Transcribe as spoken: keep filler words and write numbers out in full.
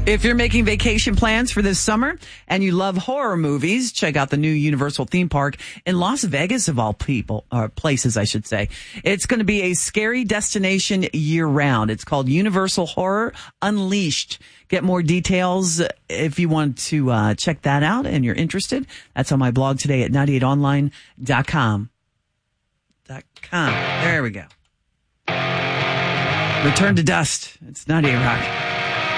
If you're making vacation plans for this summer and you love horror movies, check out the new Universal theme park in Las Vegas, of all people, or places, I should say. It's going to be a scary destination year round. It's called Universal Horror Unleashed. Get more details if you want to uh, check that out and you're interested. That's on my blog today at ninety-eight online dot com. Dot com. There we go. Return to dust. It's ninety-eight Rock.